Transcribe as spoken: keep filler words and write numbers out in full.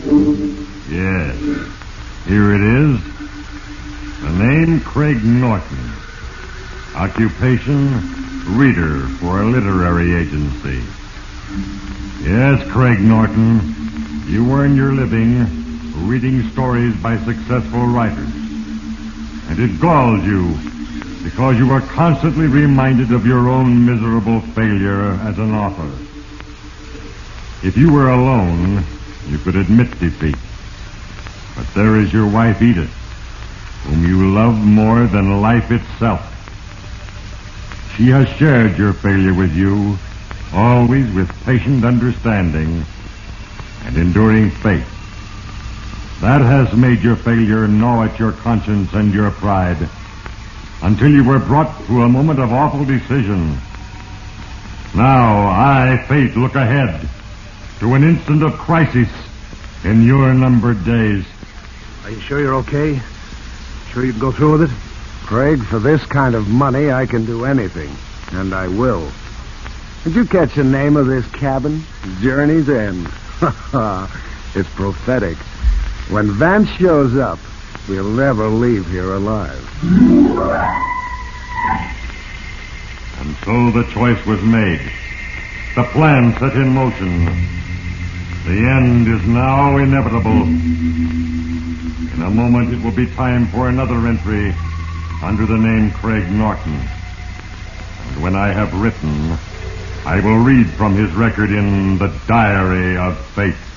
Yes. Here it is. The name Craig Norton. Occupation, reader for a literary agency. Yes, Craig Norton. You earn your living reading stories by successful writers. And it galls you because you are constantly reminded of your own miserable failure as an author. If you were alone, you could admit defeat. But there is your wife, Edith, whom you love more than life itself. She has shared your failure with you, always with patient understanding and enduring faith. That has made your failure gnaw at your conscience and your pride until you were brought to a moment of awful decision. Now, I, Fate, look ahead to an instant of crisis in your numbered days. Are you sure you're okay? Sure you can go through with it? Craig, for this kind of money, I can do anything. And I will. Did you catch the name of this cabin? Journey's End. It's prophetic. When Vance shows up, we'll never leave here alive. And so the choice was made. The plan set in motion. The end is now inevitable. In a moment, it will be time for another entry under the name Craig Norton. And when I have written, I will read from his record in the Diary of Fate.